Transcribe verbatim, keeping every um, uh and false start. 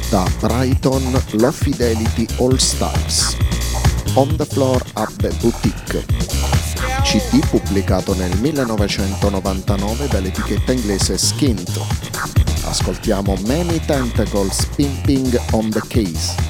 da Brighton Low Fidelity All Stars, On the Floor at the Boutique, C D pubblicato nel millenovecentonovantanove dall'etichetta inglese Skint. Ascoltiamo Many Tentacles Pimping on the Case.